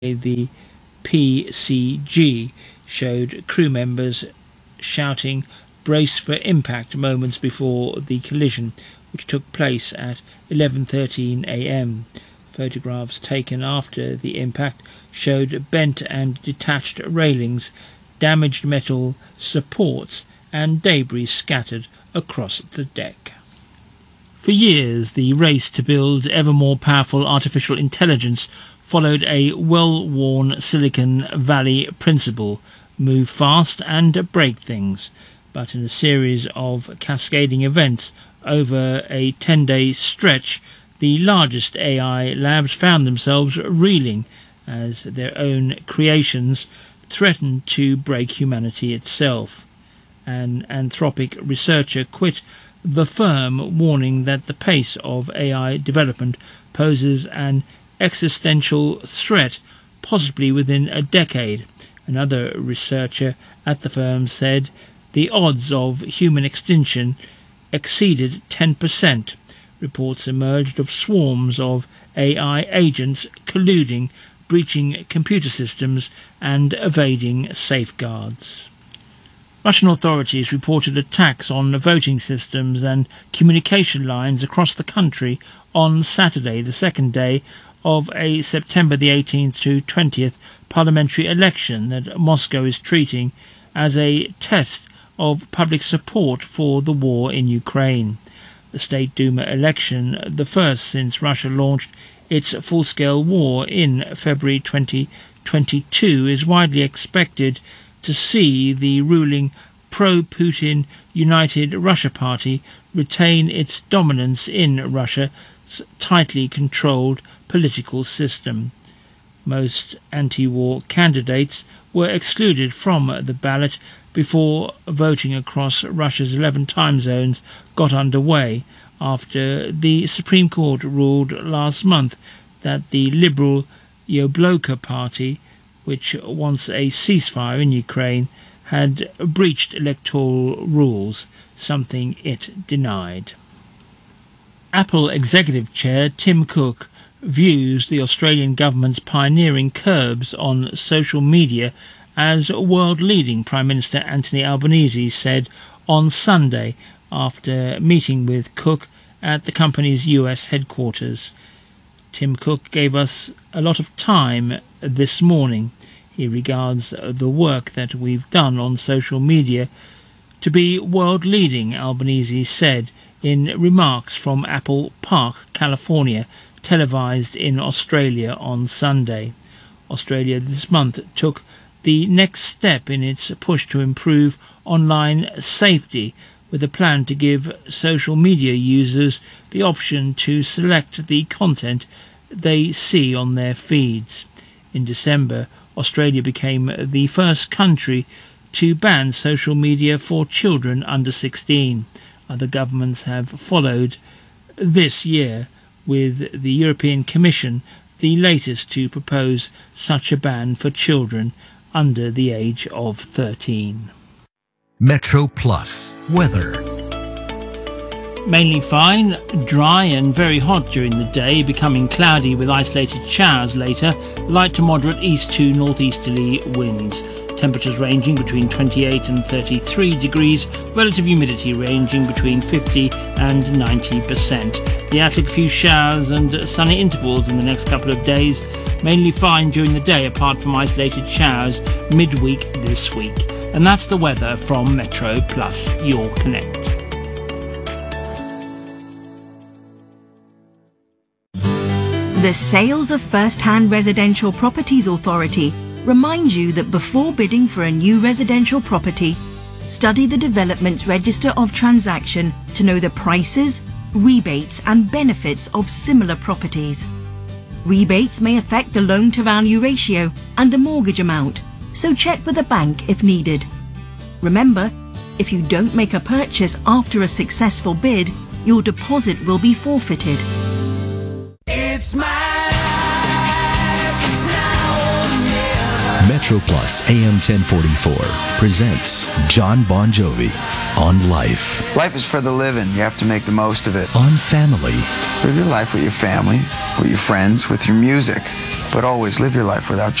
the PCG showed crew members shouting "brace for impact" moments before the collision, which took place at 11:13 a.m. Photographs taken after the impact showed bent and detached railings, damaged metal supports, and debris scattered across the deck. For years, the race to build ever more powerful artificial intelligence followed a well-worn Silicon Valley principle: move fast and break things. But in a series of cascading events over a 10-day stretch, the largest AI labs found themselves reeling as their own creations threatened to break humanity itself. An Anthropic researcher quit the firm, warning that the pace of AI development poses an existential threat, possibly within a decade. Another researcher at the firm said the odds of human extinction exceeded 10%. Reports emerged of swarms of AI agents colluding, breaching computer systems, and evading safeguards. Russian authorities reported attacks on voting systems and communication lines across the country on Saturday, the second day of a September the 18th to 20th parliamentary election that Moscow is treating as a test of public support for the war in Ukraine. The State Duma election, the first since Russia launched its full-scale war in February 2022, is widely expected to see the ruling pro-Putin United Russia Party retain its dominance in Russia's tightly controlled political system. Most anti-war candidates were excluded from the ballot before voting across Russia's 11 time zones got underway, after the Supreme Court ruled last month that the liberal Yabloko Party, which wants a ceasefire in Ukraine, had breached electoral rules, something it denied. Apple Executive Chair Tim Cook views the Australian government's pioneering curbs on social media as world-leading, Prime Minister Anthony Albanese said on Sunday after meeting with Cook at the company's US headquarters. Tim Cook gave us a lot of time this morning. He regards the work that we've done on social media to be world-leading, Albanese said in remarks from Apple Park, California, televised in Australia on Sunday. Australia this month took the next step in its push to improve online safety, with a plan to give social media users the option to select the content they see on their feeds. In December, Australia became the first country to ban social media for children under 16. Other governments have followed this year, with the European Commission the latest to propose such a ban for children under the age of 13. Metro Plus weather. Mainly fine, dry and very hot during the day, becoming cloudy with isolated showers later, light to moderate east to northeasterly winds. Temperatures ranging between 28 and 33 degrees, relative humidity ranging between 50 and 90%. The outlook: few showers and sunny intervals in the next couple of days, mainly fine during the day apart from isolated showers midweek this week. And that's the weather from Metro Plus, your Connect. The Sales of First-Hand Residential Properties Authority reminds you that before bidding for a new residential property, study the Development's Register of Transaction to know the prices, rebates and benefits of similar properties. Rebates may affect the loan-to-value ratio and the mortgage amount, so check with the bank if needed. Remember, if you don't make a purchase after a successful bid, your deposit will be forfeited. It's my life, it's now or never. Metro Plus AM 1044 presents John Bon Jovi on life, Life is for the living. You have to make the most of it. on family, Live your life with your family, with your friends, with your music. But always live your life without